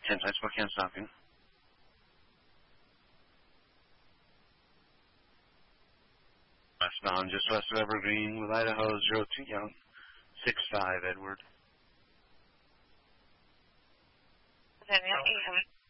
10 times, but can't stop you. Westbound, just west of Evergreen with Idaho, 02 Young, 65 Edward. Daniel, 800.